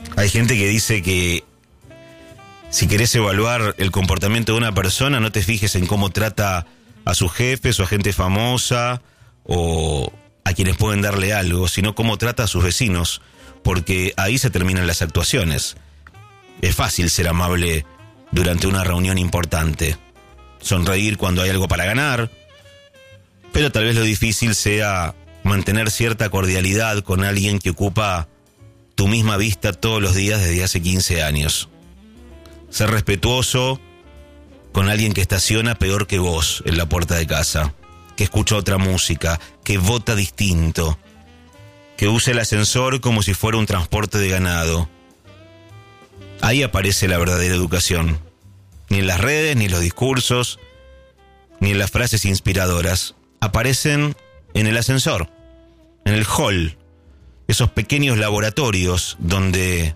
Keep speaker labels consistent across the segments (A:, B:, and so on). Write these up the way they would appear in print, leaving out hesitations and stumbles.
A: Hay gente que dice que si querés evaluar el comportamiento de una persona, no te fijes en cómo trata a sus jefes o a gente famosa o a quienes pueden darle algo, sino cómo trata a sus vecinos, porque ahí se terminan las actuaciones. Es fácil ser amable durante una reunión importante, sonreír cuando hay algo para ganar, pero tal vez lo difícil sea mantener cierta cordialidad con alguien que ocupa tu misma vista todos los días desde hace 15 años. Ser respetuoso con alguien que estaciona peor que vos en la puerta de casa, que escucha otra música, que vota distinto, que usa el ascensor como si fuera un transporte de ganado. Ahí aparece la verdadera educación. Ni en las redes, ni en los discursos, ni en las frases inspiradoras. Aparecen en el ascensor, en el hall, esos pequeños laboratorios donde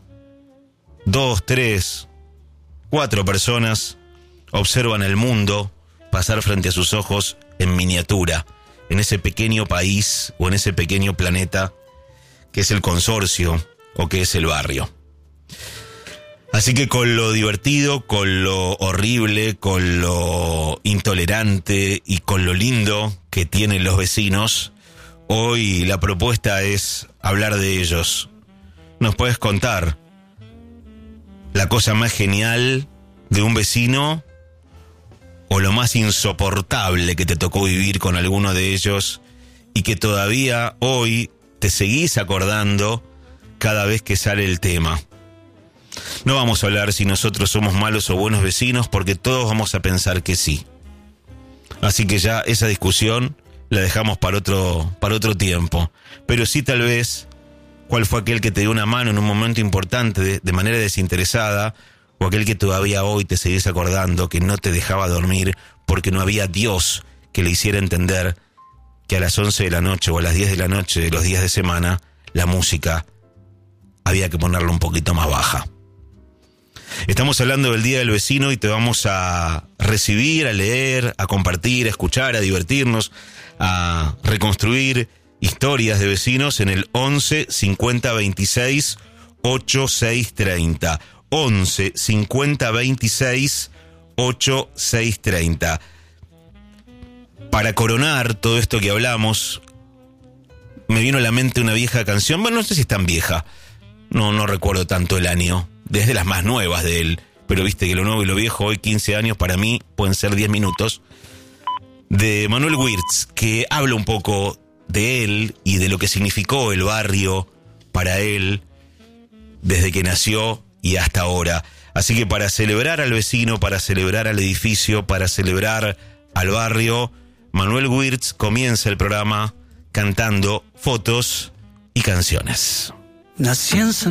A: 2, 3, 4 personas observan el mundo pasar frente a sus ojos en miniatura, en ese pequeño país o en ese pequeño planeta que es el consorcio o que es el barrio. Así que con lo divertido, con lo horrible, con lo intolerante y con lo lindo que tienen los vecinos, hoy la propuesta es hablar de ellos. ¿Nos puedes contar la cosa más genial de un vecino o lo más insoportable que te tocó vivir con alguno de ellos y que todavía hoy te seguís acordando cada vez que sale el tema? No vamos a hablar si nosotros somos malos o buenos vecinos, porque todos vamos a pensar que sí. Así que ya esa discusión la dejamos para otro tiempo. Pero sí, tal vez, cuál fue aquel que te dio una mano en un momento importante de manera desinteresada, o aquel que todavía hoy te seguís acordando que no te dejaba dormir porque no había Dios que le hiciera entender que a las 11 de la noche o a las 10 de la noche de los días de semana la música había que ponerla un poquito más baja. Estamos hablando del Día del Vecino y te vamos a recibir, a leer, a compartir, a escuchar, a divertirnos, a reconstruir historias de vecinos en el 11 50 26 8630. 11 50 26 8630. Para coronar todo esto que hablamos, me vino a la mente una vieja canción. Bueno, no sé si es tan vieja, no recuerdo tanto el año, desde las más nuevas de él, pero viste que lo nuevo y lo viejo hoy, 15 años para mí pueden ser 10 minutos, de Manuel Wirtz, que habla un poco de él y de lo que significó el barrio para él desde que nació y hasta ahora. Así que para celebrar al vecino, para celebrar al edificio, para celebrar al barrio, Manuel Wirtz comienza el programa cantando Fotos y Canciones.
B: Nací en